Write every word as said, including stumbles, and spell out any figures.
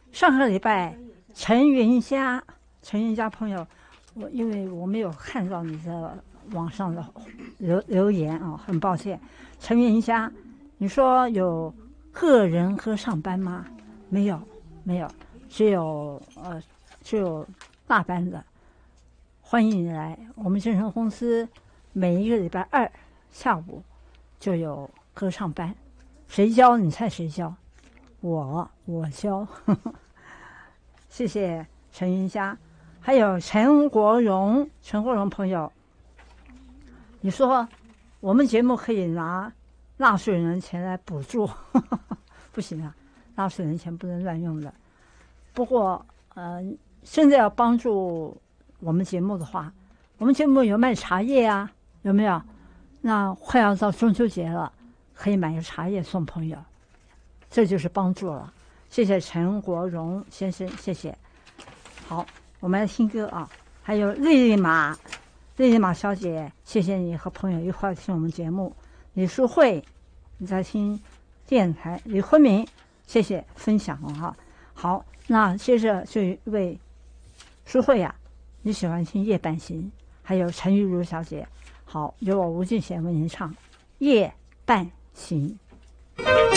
上个礼拜陈云佳，陈云佳朋友，我因为我没有看到你的网上的留留言啊，很抱歉。陈云佳，你说有个人歌唱班吗？没有，没有，只有呃，只有大班的。欢迎你来，我们正声公司每一个礼拜二下午就有歌唱班。谁教？你猜谁教？我，我教。呵呵，谢谢陈云佳，还有陈国荣，陈国荣朋友，你说我们节目可以拿纳税人钱来补助，呵呵，不行啊，纳税人钱不能乱用的。不过，呃，现在要帮助我们节目的话，我们节目有卖茶叶啊，有没有？那快要到中秋节了，可以买个茶叶送朋友，这就是帮助了。谢谢陈国荣先生，谢谢。好，我们来听歌啊，还有丽丽马，丽丽马小姐，谢谢你和朋友一块听我们节目。李淑慧，你在听电台。李坤明，谢谢分享哈、啊。好，那接着这一位淑慧呀、啊，你喜欢听夜半行，还有陈玉茹小姐。好，由我吴俊贤为您唱《夜半行》。